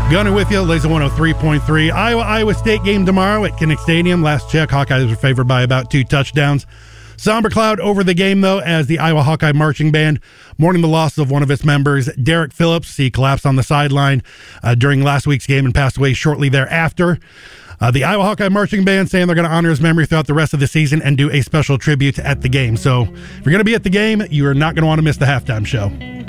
Gunner with you, Laser 103.3. Iowa State game tomorrow at Kinnick Stadium. Last check, Hawkeyes are favored by about 2 touchdowns. Somber cloud over the game, though, as the Iowa Hawkeye Marching Band mourning the loss of one of its members, Derek Phillips. He collapsed on the sideline during last week's game and passed away shortly thereafter. The Iowa Hawkeye Marching Band saying they're going to honor his memory throughout the rest of the season and do a special tribute at the game. So if you're going to be at the game, you are not going to want to miss the halftime show.